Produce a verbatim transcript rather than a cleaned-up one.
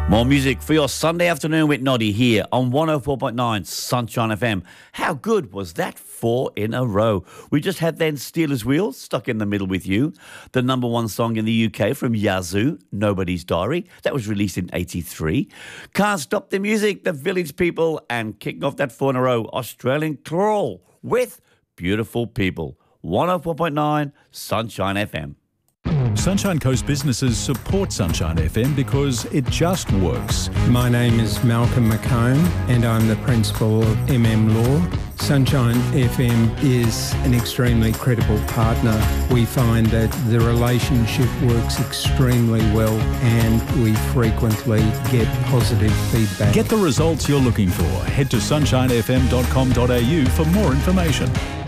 More music for your Sunday afternoon with Noddy here on one oh four point nine Sunshine F M. How good was that? Four in a row. We just had then Steelers Wheel, Stuck in the Middle with You, the number one song in the U K from Yazoo, Nobody's Diary. That was released in eighty-three. Can't Stop the Music, The Village People, and kicking off that four in a row, Australian Crawl with Beautiful People. one oh four point nine Sunshine F M. Sunshine Coast businesses support Sunshine F M because it just works. My name is Malcolm McComb and I'm the principal of M M Law. Sunshine F M is an extremely credible partner. We find that the relationship works extremely well and we frequently get positive feedback. Get the results you're looking for. Head to sunshine f m dot com dot a u for more information.